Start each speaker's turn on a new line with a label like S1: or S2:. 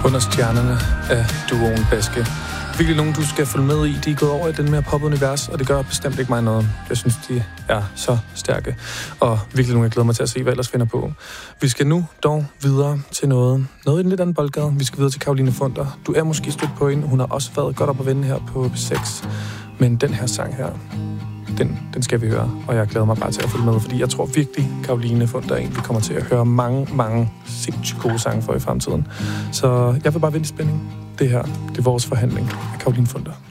S1: Under stjernerne af duoen Baske. Virkelig nogen, du skal følge med i. De er gået over i den mere pop-univers, og det gør bestemt ikke mig noget. Jeg synes, de er så stærke. Og virkelig nogen, jeg glæder mig til at se, hvad ellers finder på. Vi skal nu dog videre til noget i den lidt anden boldgade. Vi skal videre til Caroline Funder. Du er måske stødt på hende. Hun har også været godt op at vende her på P6. Men den her sang her, den skal vi høre. Og jeg glæder mig bare til at følge med, fordi jeg tror virkelig, Caroline Funder er en, vi kommer til at høre mange sindssygt gode sange for i fremtiden. Så jeg vil bare vente i spænding. Det her, det er vores forhandling af Caroline Funder.